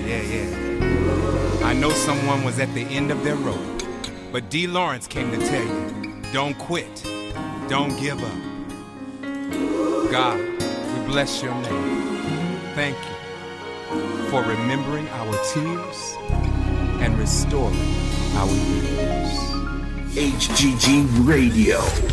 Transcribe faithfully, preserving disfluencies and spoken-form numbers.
Yeah, yeah. I know someone was at the end of their rope, but D. Lawrence came to tell you, don't quit, don't give up. God, we bless your name. Thank you for remembering our tears and restoring our years. H G G Radio.